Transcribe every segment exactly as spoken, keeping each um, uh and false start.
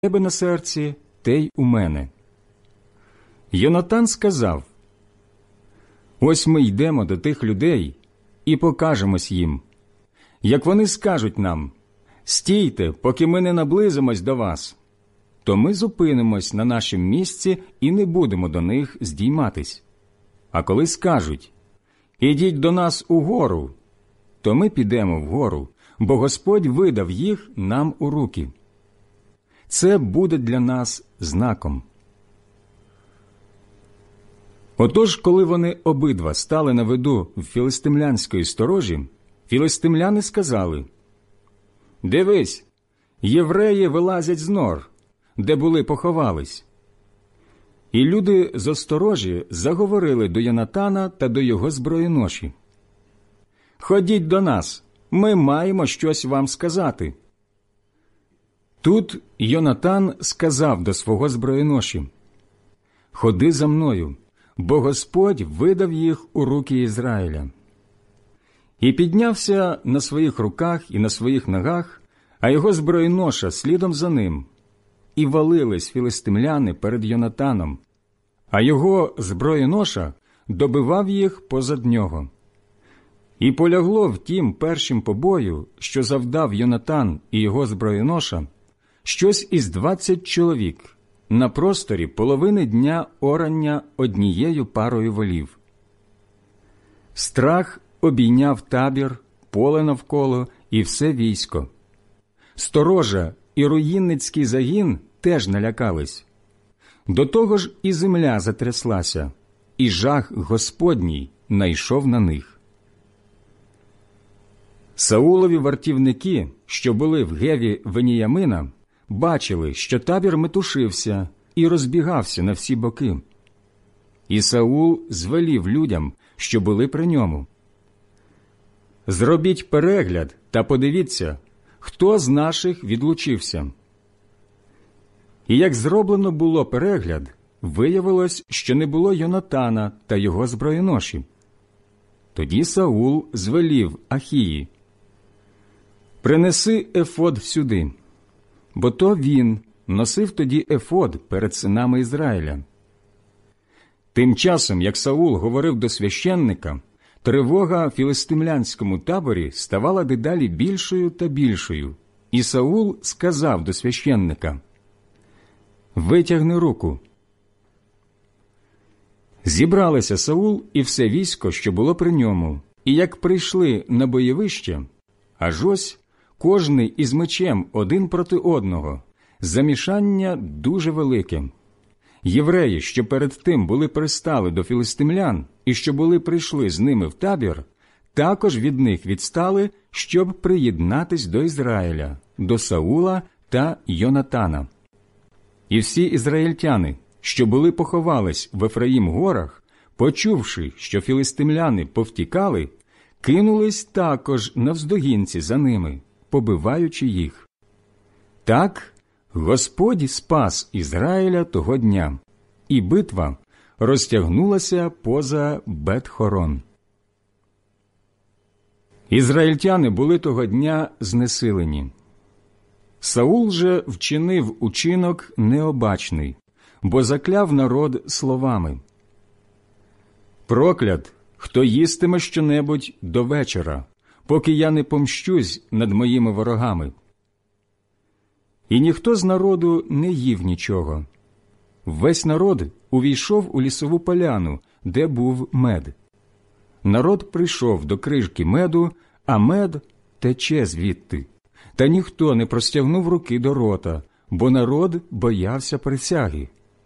тебе на серці, те й у мене». Йонатан сказав: «Ось ми йдемо до тих людей і покажемось їм. Як вони скажуть нам: стійте, поки ми не наблизимось до вас, то ми зупинимось на нашім місці і не будемо до них здійматись. А коли скажуть: ідіть до нас угору, то ми підемо вгору, бо Господь видав їх нам у руки. Це буде для нас знаком». Отож, коли вони обидва стали на виду в філистимлянської сторожі, філистимляни сказали: «Дивись, євреї вилазять з нор, де були поховались». І люди з осторожі заговорили до Йонатана та до його зброєноші: «Ходіть до нас, ми маємо щось вам сказати». Тут Йонатан сказав до свого зброєноші: «Ходи за мною, бо Господь видав їх у руки Ізраїля». І піднявся на своїх руках і на своїх ногах, а його зброєноша слідом за ним. І валились філистимляни перед Йонатаном, а його зброєноша добивав їх позад нього. І полягло в тім першім побою, що завдав Йонатан і його зброєноша, щось із двадцять чоловік на просторі половини дня орання однією парою волів. Страх обійняв табір, поле навколо і все військо. Сторожа і руїнницький загін теж налякались. До того ж і земля затряслася, і жах Господній найшов на них. Саулові вартівники, що були в Геві Веніямина, бачили, що табір метушився і розбігався на всі боки. І Саул звелів людям, що були при ньому: «Зробіть перегляд та подивіться, хто з наших відлучився». І як зроблено було перегляд, виявилось, що не було Йонатана та його зброєноші. Тоді Саул звелів Ахії: «Принеси ефод сюди», бо то він носив тоді ефод перед синами Ізраїля. Тим часом, як Саул говорив до священника, тривога в філистимлянському таборі ставала дедалі більшою та більшою, і Саул сказав до священника: «Витягни руку». Зібралися Саул і все військо, що було при ньому, і як прийшли на бойовище, аж ось кожний із мечем один проти одного, замішання дуже велике. Євреї, що перед тим були пристали до філистимлян і що були прийшли з ними в табір, також від них відстали, щоб приєднатись до Ізраїля, до Саула та Йонатана. І всі ізраїльтяни, що були поховались в Ефраїм-горах, почувши, що філистимляни повтікали, кинулись також навздогінці за ними, побиваючи їх. Так Господь спас Ізраїля того дня, і битва розтягнулася поза Бет-хорон. Ізраїльтяни були того дня знесилені. Саул же вчинив учинок необачний, бо закляв народ словами: «Проклят, хто їстиме щонебудь до вечора, поки я не помщусь над моїми ворогами». І ніхто з народу не їв нічого. Весь народ увійшов у лісову поляну, де був мед. Народ прийшов до крижки меду, а мед тече звідти. Та ніхто не простягнув руки до рота, бо народ боявся присяги.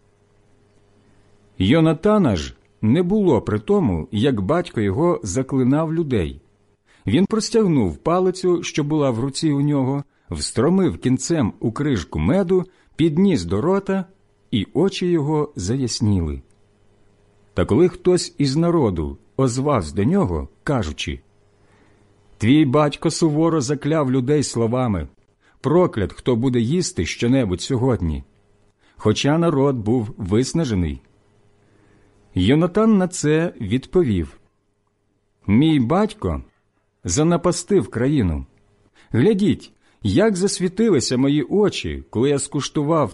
Йонатана ж не було при тому, як батько його заклинав людей. Він простягнув палицю, що була в руці у нього, встромив кінцем у крижку меду, підніс до рота, і очі його заясніли. Та коли хтось із народу озвався до нього, кажучи: «Твій батько суворо закляв людей словами: проклят, хто буде їсти щонебудь сьогодні», хоча народ був виснажений. Йонатан на це відповів: «Мій батько занапастив країну. Глядіть, Як засвітилися мої очі, коли я скуштував